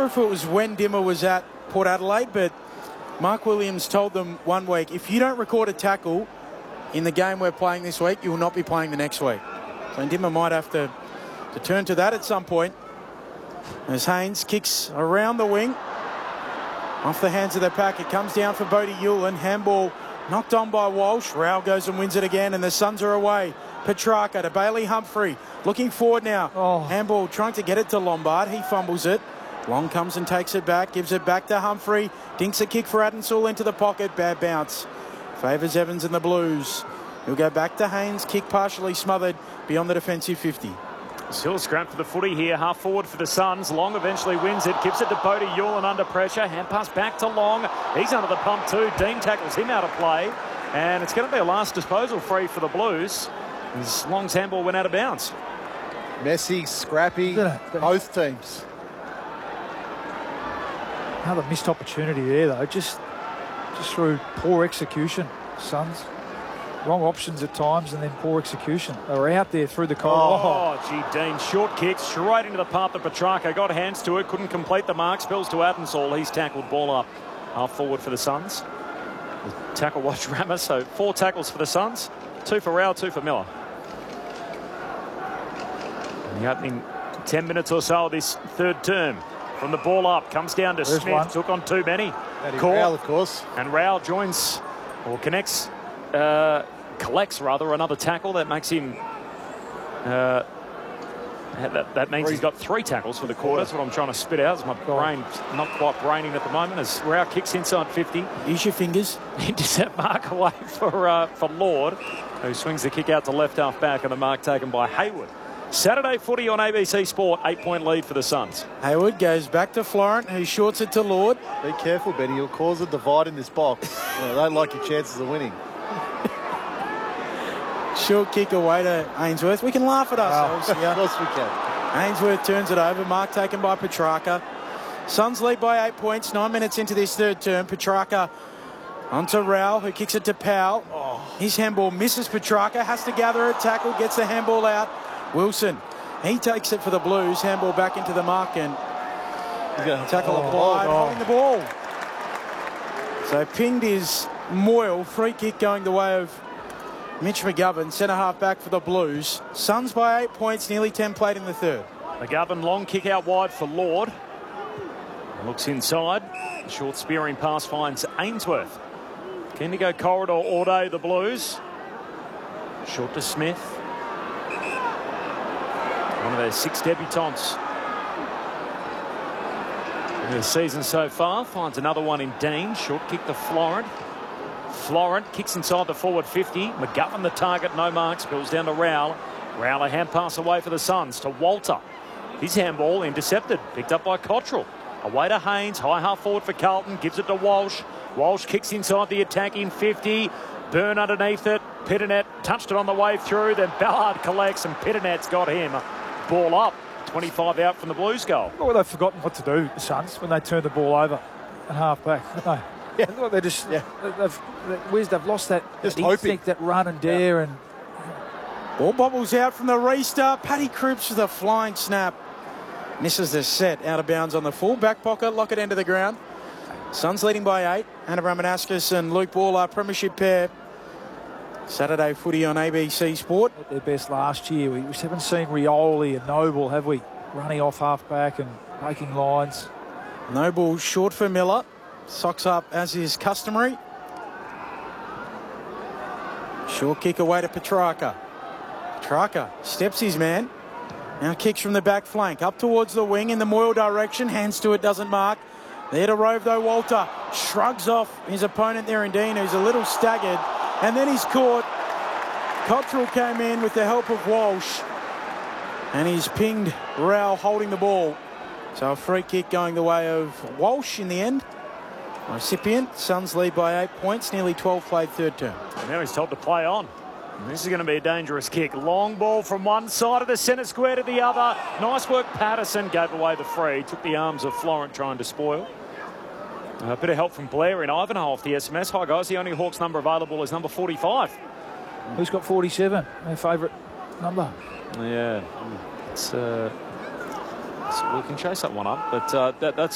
remember if it was when Dimmer was at Port Adelaide, but Mark Williams told them one week, if you don't record a tackle in the game we're playing this week, you will not be playing the next week. So Dimmer might have to turn to that at some point. As Haynes kicks around the wing, off the hands of the pack, it comes down for Bodie Hewlin. Handball knocked on by Walsh. Rao goes and wins it again, and the Suns are away. Petrarca to Bailey Humphrey, looking forward now. Handball trying to get it to Lombard. He fumbles it. Long comes and takes it back, gives it back to Humphrey. Dinks a kick for Adensall into the pocket. Bad bounce. Favours Evans and the Blues. He'll go back to Haynes. Kick partially smothered beyond the defensive 50. Still scrap for the footy here. Half forward for the Suns. Long eventually wins it. Gives it to Bodie Hewlin under pressure. Hand pass back to Long. He's under the pump too. Dean tackles him out of play. And it's going to be a last disposal free for the Blues. As Long's handball went out of bounds. Messy, scrappy, both teams. Another missed opportunity there, though. Just through poor execution. Suns. Wrong options at times and then poor execution. They were out there through the corridor. Oh, gee, Dean. Short kick straight into the path of Petrarca. Got hands to it. Couldn't complete the mark. Spills to Adensall. He's tackled ball up. Half forward for the Suns. The tackle watch Rammer. So 4 tackles for the Suns. 2 for Rao, 2 for Miller. In the opening 10 minutes or so of this third term. From the ball up. Comes down to Smith. One. Took on too many. Rao, of course. And Rao joins or connects. Collects rather another tackle that makes him that means he's got 3 tackles for the quarter. That's what I'm trying to spit out. As my brain not quite braining at the moment as Rao kicks inside 50. Use your fingers. Intercept mark away for Lord, who swings the kick out to left half back, and the mark taken by Hayward. Saturday footy on ABC Sport. 8-point lead for the Suns. Hayward goes back to Florent, who shorts it to Lord. Be careful, Benny. You'll cause a divide in this box. I don't like your chances of winning. Short kick away to Ainsworth. We can laugh at ourselves. Of course we can. Ainsworth turns it over. Mark taken by Petrarca. Suns lead by 8 points. 9 minutes into this third term. Petrarca onto Rao, who kicks it to Powell. His handball misses Petrarca. Has to gather a tackle. Gets the handball out. Wilson. He takes it for the Blues. Handball back into the mark and tackle applied. Holding the ball. So pinged is Moyle. Free kick going the way of Mitch McGovern, centre half back for the Blues. Suns by 8 points, nearly 10 played in the third. McGovern, long kick out wide for Lord. Looks inside. Short spearing pass finds Ainsworth. Keen to go corridor all day, the Blues. Short to Smith. One of their 6 debutants in the season so far. Finds another one in Dean. Short kick to Florent. Florent kicks inside the forward 50. McGovern the target, no marks. Spills down to Rowell. Rowell a hand pass away for the Suns to Walter. His handball intercepted. Picked up by Cottrell. Away to Haynes. High half forward for Carlton. Gives it to Walsh. Walsh kicks inside the attacking 50. Byrne underneath it. Pitternet touched it on the way through. Then Ballard collects and Pitternet's got him. Ball up. 25 out from the Blues goal. Well, they've forgotten what to do, the Suns, when they turn the ball over and half back. Yeah, look, they just they've lost that instinct, that run and dare, and ball bobbles out from the restart. Paddy Cripps with a flying snap. Misses the set, out of bounds on the full back pocket. Lockett end of the ground. Suns leading by 8. Anna Ramanauskas and Luke Ball, premiership pair. Saturday footy on ABC Sport. At their best last year. We just haven't seen Rioli and Noble, have we? Running off half back and breaking lines. Noble short for Miller. Socks up as is customary. Short kick away to Petrarca. Petrarca steps his man. Now kicks from the back flank. Up towards the wing in the Moyle direction. Hands to it, doesn't mark. There to Rove though, Walter. Shrugs off his opponent there in Dean, who's a little staggered. And then he's caught. Cottrell came in with the help of Walsh. And he's pinged Rowell holding the ball. So a free kick going the way of Walsh in the end. Recipient, Suns lead by 8 points, nearly 12 played third term. And now he's told to play on. And this is going to be a dangerous kick. Long ball from one side of the centre square to the other. Nice work, Patterson gave away the free. Took the arms of Florent trying to spoil. A bit of help from Blair in Ivanhoe off the SMS. Hi guys, the only Hawks number available is number 45. Who's got 47? Their favourite number. Yeah, it's we can chase that one up, but